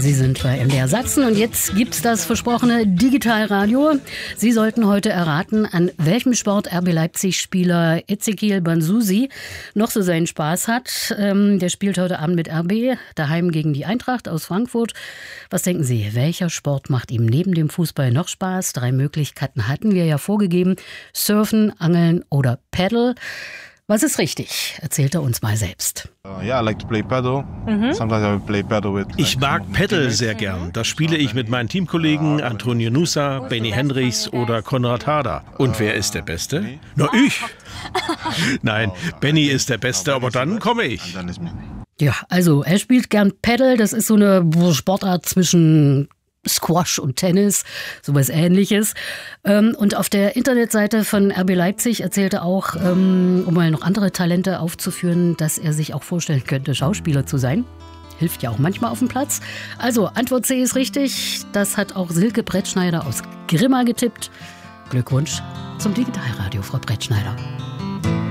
Sie sind bei MDR Sachsen und jetzt gibt's das versprochene Digitalradio. Sie sollten heute erraten, an welchem Sport RB Leipzig-Spieler Ezequiel Banzusi noch so seinen Spaß hat. Der spielt heute Abend mit RB daheim gegen die Eintracht aus Frankfurt. Was denken Sie, welcher Sport macht ihm neben dem Fußball noch Spaß? 3 Möglichkeiten hatten wir ja vorgegeben. Surfen, Angeln oder Paddle. Was ist richtig? Erzählt er uns mal selbst. Ich mag Paddle sehr gern. Das spiele ich mit meinen Teamkollegen Antonio Nusa, Benny Hendrichs oder Konrad Harder. Und wer ist der Beste? Na, ich! Nein, Benny ist der Beste, aber dann komme ich. Ja, also er spielt gern Paddle. Das ist so eine Sportart zwischen Squash und Tennis, sowas Ähnliches. Und auf der Internetseite von RB Leipzig erzählte er auch, um mal noch andere Talente aufzuführen, dass er sich auch vorstellen könnte, Schauspieler zu sein. Hilft ja auch manchmal auf dem Platz. Also, Antwort C ist richtig. Das hat auch Silke Brettschneider aus Grimma getippt. Glückwunsch zum Digitalradio, Frau Brettschneider.